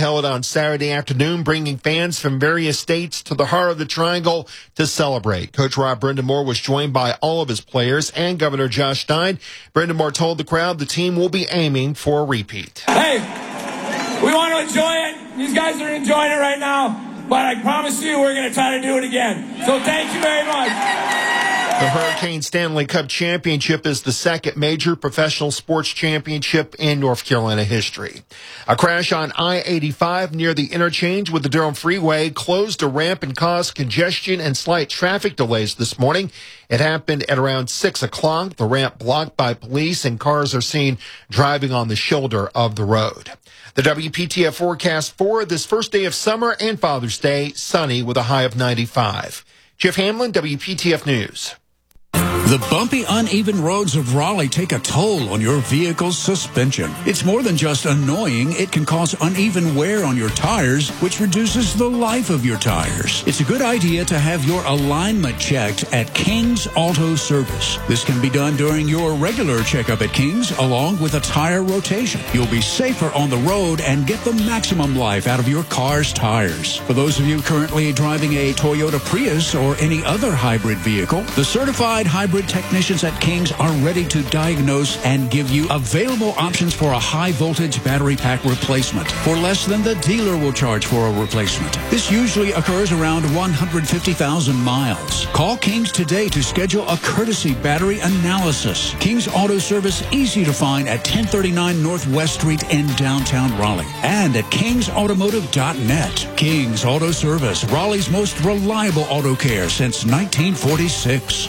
held on Saturday afternoon, bringing fans from various states to the heart of the Triangle to celebrate. Coach Rob Brind'Amour was joined by all of his players and Governor Josh Stein. Brind'Amour told the crowd the team will be aiming for a repeat. Hey, we want to enjoy it. These guys are enjoying it right now. But I promise you we're going to try to do it again. So thank you very much. The Hurricane Stanley Cup Championship is the second major professional sports championship in North Carolina history. A crash on I-85 near the interchange with the Durham Freeway closed a ramp and caused congestion and slight traffic delays this morning. It happened at around 6 o'clock. The ramp blocked by police and cars are seen driving on the shoulder of the road. The WPTF forecast for this first day of summer and Father's Day, sunny with a high of 95. Jeff Hamlin, WPTF News. The bumpy, uneven roads of Raleigh take a toll on your vehicle's suspension. It's more than just annoying. It can cause uneven wear on your tires, which reduces the life of your tires. It's a good idea to have your alignment checked at King's Auto Service. This can be done during your regular checkup at King's, along with a tire rotation. You'll be safer on the road and get the maximum life out of your car's tires. For those of you currently driving a Toyota Prius or any other hybrid vehicle, the certified hybrid technicians at King's are ready to diagnose and give you available options for a high-voltage battery pack replacement for less than the dealer will charge for a replacement. This usually occurs around 150,000 miles. Call King's today to schedule a courtesy battery analysis. King's Auto Service, easy to find at 1039 Northwest Street in downtown Raleigh and at kingsautomotive.net. King's Auto Service, Raleigh's most reliable auto care since 1946.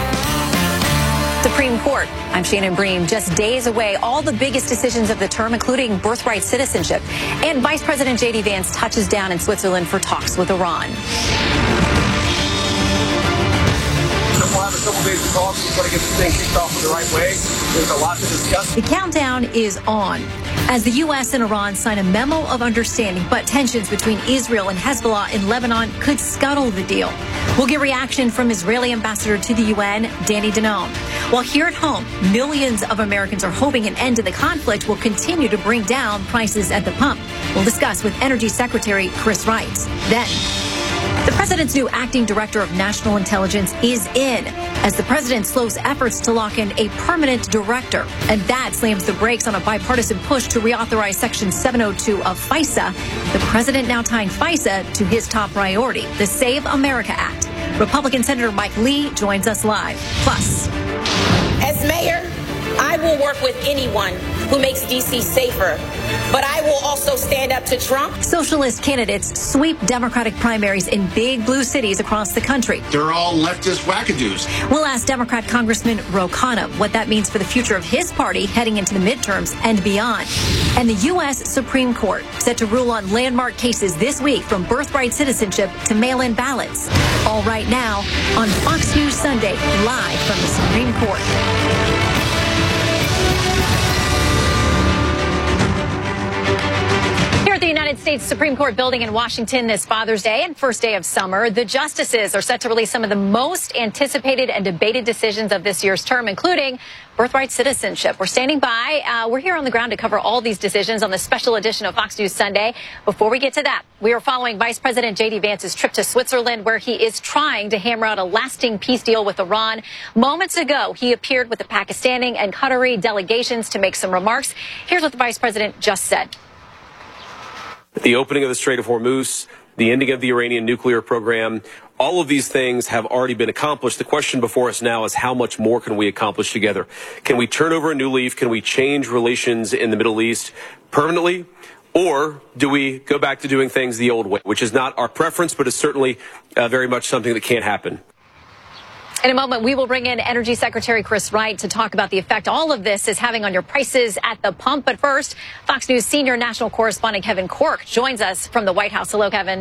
Supreme Court. I'm Shannon Bream. Just days away, all the biggest decisions of the term, including birthright citizenship. And Vice President J.D. Vance touches down in Switzerland for talks with Iran. We'll have a couple days to talk. We want to get this thing kicked off in the right way. There's a lot to discuss. The countdown is on as the U.S. and Iran sign a memo of understanding, but tensions between Israel and Hezbollah in Lebanon could scuttle the deal. We'll get reaction from Israeli ambassador to the UN, Danny Danon. While here at home, millions of Americans are hoping an end to the conflict will continue to bring down prices at the pump. We'll discuss with Energy Secretary Chris Wright. Then, the president's new acting director of national intelligence is in as the president slows efforts to lock in a permanent director. And that slams the brakes on a bipartisan push to reauthorize Section 702 of FISA. The president now tying FISA to his top priority, the Save America Act. Republican Senator Mike Lee joins us live. Plus, as mayor, I will work with anyone who makes D.C. safer, but I will also stand up to Trump. Socialist candidates sweep Democratic primaries in big blue cities across the country. They're all leftist wackadoos. We'll ask Democrat Congressman Ro Khanna what that means for the future of his party heading into the midterms and beyond. And the U.S. Supreme Court set to rule on landmark cases this week, from birthright citizenship to mail-in ballots. All right now on Fox News Sunday, live from the Supreme Court. At the United States Supreme Court building in Washington this Father's Day and first day of summer, the justices are set to release some of the most anticipated and debated decisions of this year's term, including birthright citizenship. We're standing by. We're here on the ground to cover all these decisions on the special edition of Fox News Sunday. Before we get to that, we are following Vice President J.D. Vance's trip to Switzerland, where he is trying to hammer out a lasting peace deal with Iran. Moments ago, he appeared with the Pakistani and Qatari delegations to make some remarks. Here's what the Vice President just said. The opening of the Strait of Hormuz, the ending of the Iranian nuclear program, all of these things have already been accomplished. The question before us now is how much more can we accomplish together? Can we turn over a new leaf? Can we change relations in the Middle East permanently? Or do we go back to doing things the old way, which is not our preference, but is certainly very much something that can't happen? In a moment, we will bring in Energy Secretary Chris Wright to talk about the effect all of this is having on your prices at the pump. But first, Fox News senior national correspondent Kevin Corke joins us from the White House. Hello, Kevin.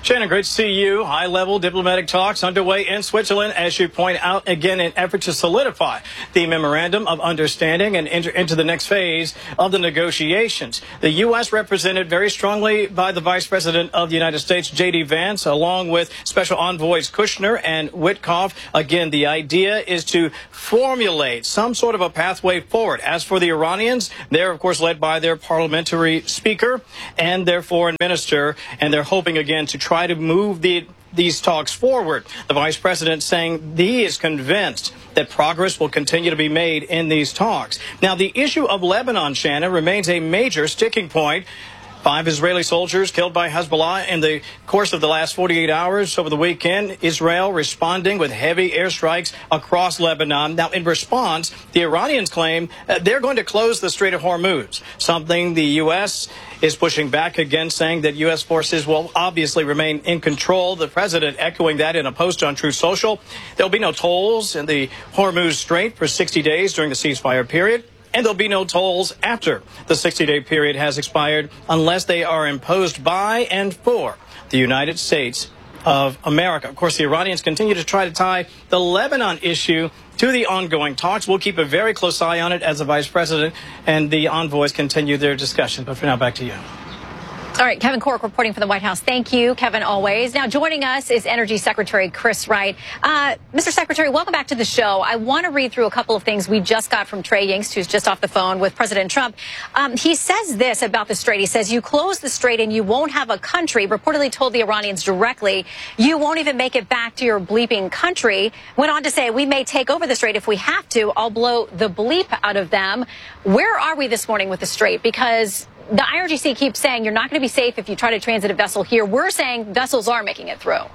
Shannon, great to see you. High-level diplomatic talks underway in Switzerland, as you point out, again, in effort to solidify the memorandum of understanding and enter into the next phase of the negotiations. The U.S. represented very strongly by the Vice President of the United States, J.D. Vance, along with Special Envoys Kushner and Witkoff. Again, the idea is to formulate some sort of a pathway forward. As for the Iranians, they're, of course, led by their parliamentary speaker and their foreign minister, and they're hoping, again, to try to move these talks forward. The vice president saying he is convinced that progress will continue to be made in these talks. Now, the issue of Lebanon, Shannon, remains a major sticking point. 5 Israeli soldiers killed by Hezbollah in the course of the last 48 hours over the weekend. Israel responding with heavy airstrikes across Lebanon. Now, in response, the Iranians claim they're going to close the Strait of Hormuz, something the U.S. is pushing back against, saying that U.S. forces will obviously remain in control. The president echoing that in a post on Truth Social. There'll be no tolls in the Hormuz Strait for 60 days during the ceasefire period. And there'll be no tolls after the 60-day period has expired unless they are imposed by and for the United States of America. Of course, the Iranians continue to try to tie the Lebanon issue to the ongoing talks. We'll keep a very close eye on it as the vice president and the envoys continue their discussion. But for now, back to you. All right, Kevin Corke reporting from the White House. Thank you, Kevin, always. Now, joining us is Energy Secretary Chris Wright. Mr. Secretary, welcome back to the show. I want to read through a couple of things we just got from Trey Yingst, who's just off the phone with President Trump. He says this about the strait. He says, you close the strait and you won't have a country. Reportedly told the Iranians directly, you won't even make it back to your bleeping country. Went on to say, we may take over the strait if we have to. I'll blow the bleep out of them. Where are we this morning with the strait? Because the IRGC keeps saying you're not going to be safe if you try to transit a vessel here. We're saying vessels are making it through.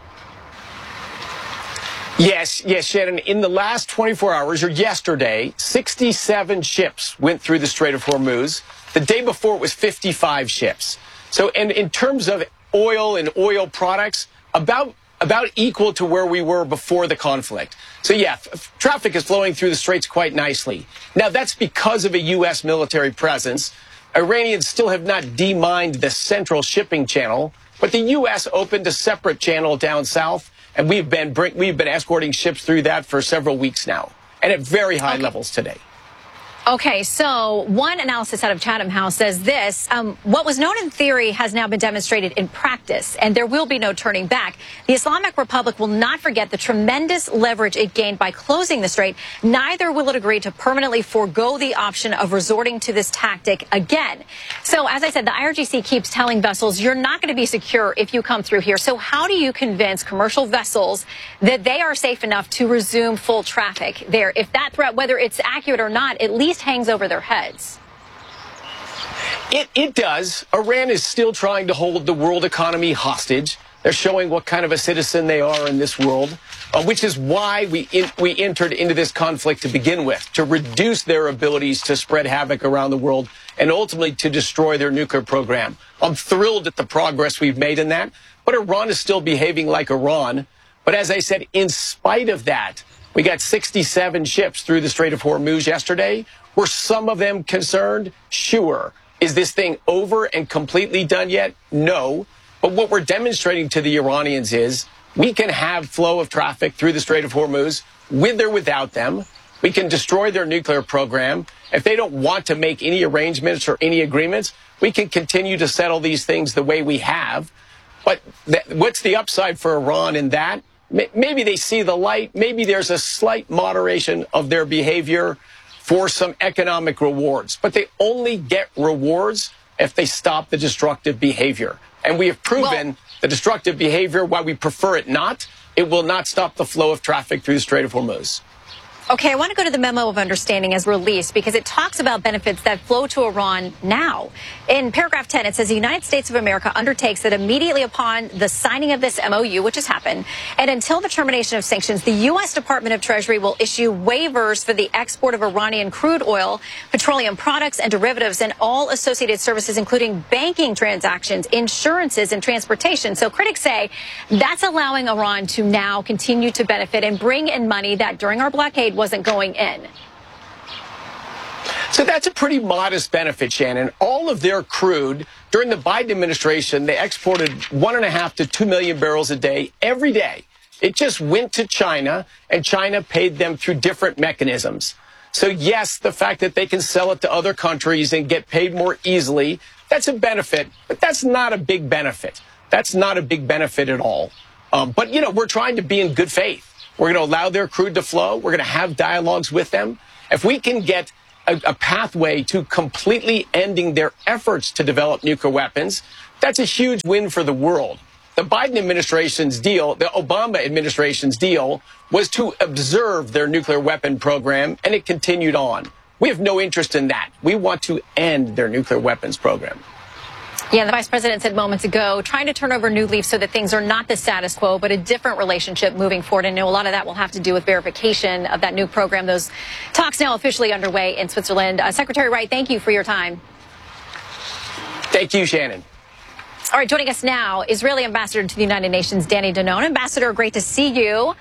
Yes, Shannon. In the last 24 hours, or yesterday, 67 ships went through the Strait of Hormuz. The day before, it was 55 ships. So, and in terms of oil and oil products, about equal to where we were before the conflict. So, yeah, traffic is flowing through the straits quite nicely. Now, that's because of a U.S. military presence. Iranians still have not demined the central shipping channel, but the U.S. opened a separate channel down south, and we've been escorting ships through that for several weeks now, and at very high levels today. Okay, so one analysis out of Chatham House says this, what was known in theory has now been demonstrated in practice, and there will be no turning back. The Islamic Republic will not forget the tremendous leverage it gained by closing the strait. Neither will it agree to permanently forego the option of resorting to this tactic again. So, as I said, the IRGC keeps telling vessels, you're not going to be secure if you come through here. So how do you convince commercial vessels that they are safe enough to resume full traffic there? If that threat, whether it's accurate or not, at least hangs over their heads. It does. Iran is still trying to hold the world economy hostage. They're showing what kind of a citizen they are in this world, which is why we entered into this conflict to begin with, to reduce their abilities to spread havoc around the world and ultimately to destroy their nuclear program. I'm thrilled at the progress we've made in that, but Iran is still behaving like Iran. But as I said, in spite of that, we got 67 ships through the Strait of Hormuz yesterday. Were some of them concerned? Sure. Is this thing over and completely done yet? No. But what we're demonstrating to the Iranians is we can have flow of traffic through the Strait of Hormuz with or without them. We can destroy their nuclear program. If they don't want to make any arrangements or any agreements, we can continue to settle these things the way we have. But what's the upside for Iran in that? Maybe they see the light. Maybe there's a slight moderation of their behavior for some economic rewards. But they only get rewards if they stop the destructive behavior. And we have proven the destructive behavior, while we prefer it not, it will not stop the flow of traffic through the Strait of Hormuz. Okay, I want to go to the memo of understanding as released because it talks about benefits that flow to Iran now. In paragraph 10, it says the United States of America undertakes that immediately upon the signing of this MOU, which has happened, and until the termination of sanctions, the U.S. Department of Treasury will issue waivers for the export of Iranian crude oil, petroleum products, and derivatives, and all associated services, including banking transactions, insurances, and transportation. So critics say that's allowing Iran to now continue to benefit and bring in money that during our blockade wasn't going in. So that's a pretty modest benefit, Shannon. All of their crude During the Biden administration, they exported 1.5 to 2 million barrels a day every day. It just went to China, and China paid them through different mechanisms. So, yes, the fact that they can sell it to other countries and get paid more easily, that's a benefit, but that's not a big benefit. That's not a big benefit at all. But, you know, we're trying to be in good faith. We're going to allow their crude to flow. We're going to have dialogues with them. If we can get a pathway to completely ending their efforts to develop nuclear weapons, that's a huge win for the world. The Biden administration's deal, the Obama administration's deal, was to observe their nuclear weapon program, and it continued on. We have no interest in that. We want to end their nuclear weapons program. Yeah, the vice president said moments ago, trying to turn over new leaves so that things are not the status quo, but a different relationship moving forward. And I know a lot of that will have to do with verification of that new program. Those talks now officially underway in Switzerland. Secretary Wright, thank you for your time. Thank you, Shannon. All right, joining us now, Israeli Ambassador to the United Nations, Danny Danon. Ambassador, great to see you.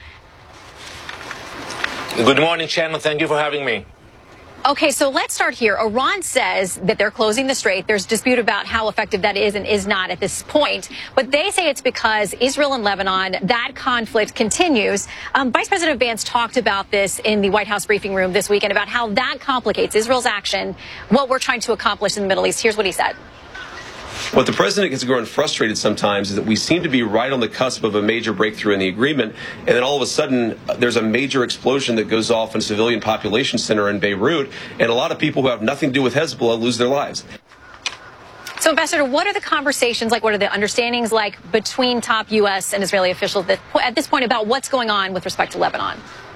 Good morning, Shannon. Thank you for having me. Okay, so let's start here. Iran says that they're closing the strait. There's dispute about how effective that is and is not at this point. But they say it's because Israel and Lebanon, that conflict continues. Vice President Vance talked about this in the White House briefing room this weekend about how that complicates Israel's action, what we're trying to accomplish in the Middle East. Here's what he said. What the president gets growing frustrated sometimes is that we seem to be right on the cusp of a major breakthrough in the agreement, and then all of a sudden there's a major explosion that goes off in a civilian population center in Beirut, and a lot of people who have nothing to do with Hezbollah lose their lives. So, Ambassador, what are the conversations like? What are the understandings like between top U.S. and Israeli officials at this point about what's going on with respect to Lebanon?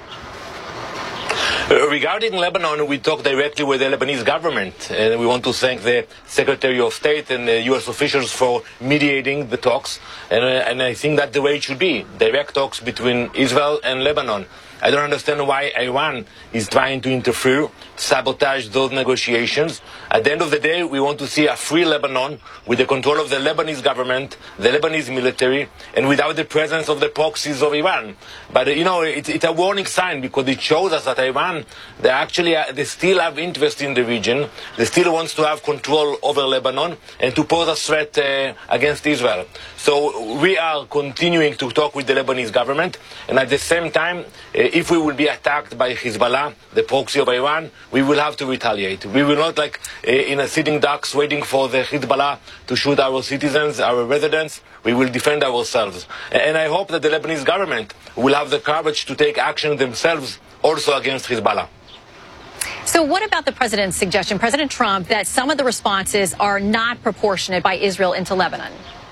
Regarding Lebanon, we talk directly with the Lebanese government, and we want to thank the Secretary of State and the U.S. officials for mediating the talks, and I think that's the way it should be, direct talks between Israel and Lebanon. I don't understand why Iran is trying to interfere, sabotage those negotiations. At the end of the day, we want to see a free Lebanon with the control of the Lebanese government, the Lebanese military, and without the presence of the proxies of Iran. But, you know, it's a warning sign because it shows us that Iran, they still have interest in the region. They still want to have control over Lebanon and to pose a threat against Israel. So we are continuing to talk with the Lebanese government, and at the same time, if we will be attacked by Hezbollah, the proxy of Iran, we will have to retaliate. We will not, like in a sitting ducks waiting for the Hezbollah to shoot our citizens, our residents. We will defend ourselves. And I hope that the Lebanese government will have the courage to take action themselves also against Hezbollah. So what about the president's suggestion, President Trump, that some of the responses are not proportionate by Israel into Lebanon?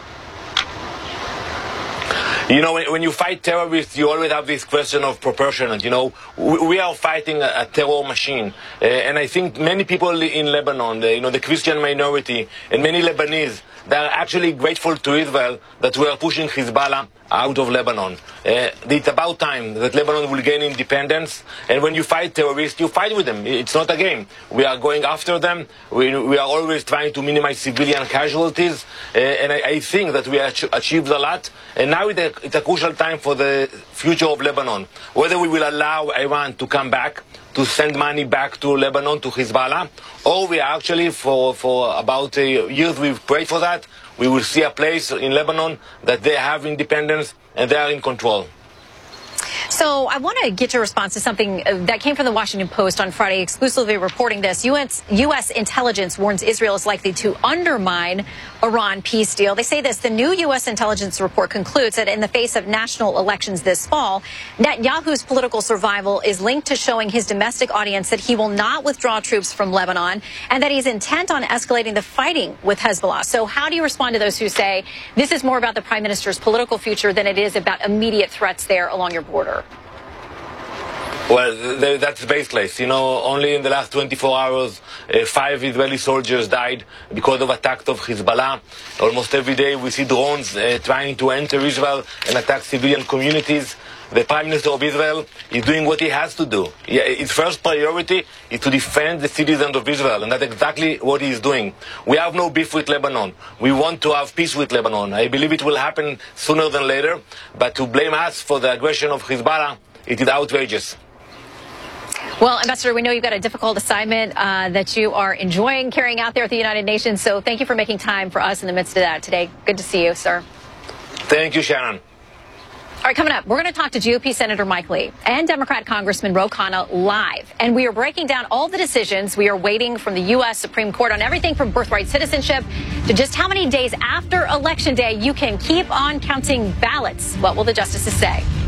You know, when you fight terrorists, you always have this question of proportionate. You know, we are fighting a terror machine. And I think many people in Lebanon, the Christian minority, and many Lebanese, they are actually grateful to Israel that we are pushing Hezbollah out of Lebanon. It's about time that Lebanon will gain independence. And when you fight terrorists, you fight with them. It's not a game. We are going after them. We are always trying to minimize civilian casualties. And I think that we achieved a lot. And now it's a crucial time for the future of Lebanon. Whether we will allow Iran to come back, to send money back to Lebanon, to Hezbollah, or we are actually, for about years we've prayed for that, we will see a place in Lebanon that they have independence and they are in control. So I want to get your response to something that came from the Washington Post on Friday, exclusively reporting this. U.S. intelligence warns Israel is likely to undermine Iran peace deal. They say this: the new U.S. intelligence report concludes that in the face of national elections this fall, Netanyahu's political survival is linked to showing his domestic audience that he will not withdraw troops from Lebanon and that he's intent on escalating the fighting with Hezbollah. So how do you respond to those who say this is more about the prime minister's political future than it is about immediate threats there along your border? Well, that's baseless. You know, only in the last 24 hours, 5 Israeli soldiers died because of attacks of Hezbollah. Almost every day we see drones trying to enter Israel and attack civilian communities. The Prime Minister of Israel is doing what he has to do. His first priority is to defend the citizens of Israel, and that's exactly what he is doing. We have no beef with Lebanon. We want to have peace with Lebanon. I believe it will happen sooner than later, but to blame us for the aggression of Hezbollah, it is outrageous. Well, Ambassador, we know you've got a difficult assignment that you are enjoying carrying out there at the United Nations. So thank you for making time for us in the midst of that today. Good to see you, sir. Thank you, Shannon. All right, coming up, we're going to talk to GOP Senator Mike Lee and Democrat Congressman Ro Khanna live. And we are breaking down all the decisions we are waiting from the U.S. Supreme Court on everything from birthright citizenship to just how many days after Election Day you can keep on counting ballots. What will the justices say?